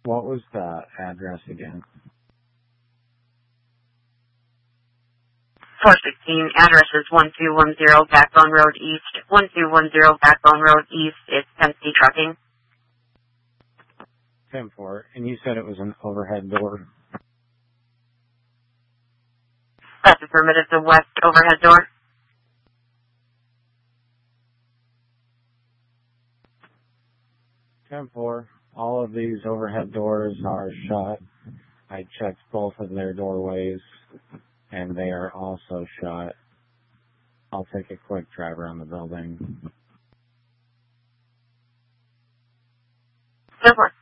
What was the address again? 416, address is 1210 Backbone Road East. 1210 Backbone Road East. It's Penske Trucking. 10-4. And you said it was an overhead door? That's affirmative, the west overhead door. 10-4. All of these overhead doors are shut. I checked both of their doorways, and they are also shut. I'll take a quick drive around the building. Go for it.